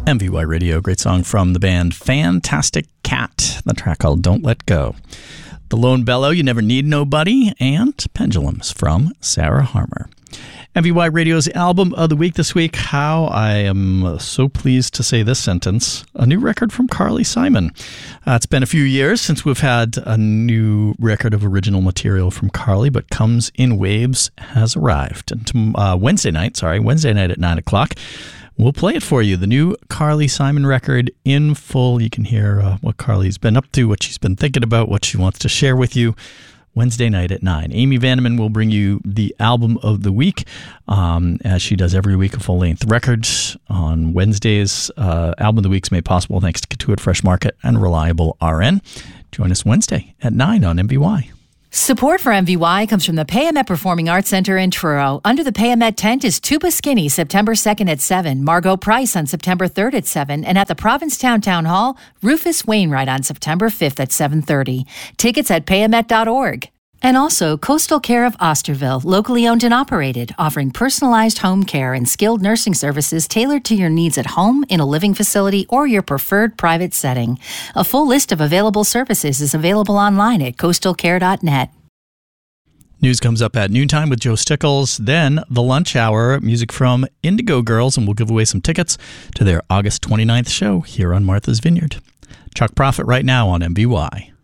MVY Radio, great song from the band Fantastic Cat, the track called Don't Let Go. The Lone Bellow, You Never Need Nobody, and Pendulums from Sarah Harmer. MVY Radio's album of the week this week, how I am so pleased to say this sentence, a new record from Carly Simon. It's been a few years since we've had a new record of original material from Carly, but Comes in Waves has arrived. And Wednesday night at 9 o'clock, we'll play it for you, the new Carly Simon record in full. You can hear what Carly's been up to, what she's been thinking about, what she wants to share with you. Wednesday night at 9. Amy Vandeman will bring you the album of the week, as she does every week, a full-length record. On Wednesdays, album of the week is made possible thanks to Katuitt Fresh Market and Reliable RN. Join us Wednesday at 9 on MVY. Support for MVY comes from the Payamet Performing Arts Center in Truro. Under the Payamet tent is Tuba Skinny, September 2nd at 7, Margot Price on September 3rd at 7, and at the Provincetown Town Hall, Rufus Wainwright on September 5th at 7:30. Tickets at payamet.org. And also Coastal Care of Osterville, locally owned and operated, offering personalized home care and skilled nursing services tailored to your needs at home, in a living facility, or your preferred private setting. A full list of available services is available online at coastalcare.net. News comes up at noontime with Joe Stickles. Then the lunch hour, music from Indigo Girls, and we'll give away some tickets to their August 29th show here on Martha's Vineyard. Chuck Prophet right now on MVY.